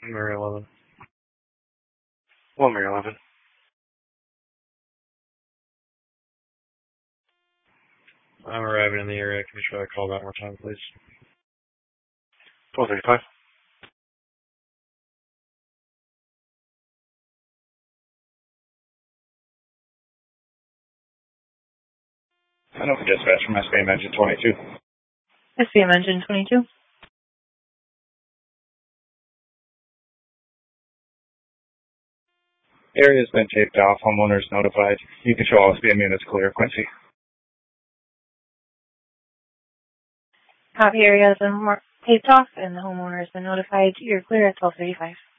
Mary 11. Well, Mary 11. I'm arriving in the area. Can you try to call that more time, please? 12:35. I know for dispatch from SBM Engine 22. SBM Engine 22. Area's been taped off. Homeowners notified. You can show all SBM units clear. Quincy. Copy, area has been taped off and the homeowner has been notified. You're clear at 12:35.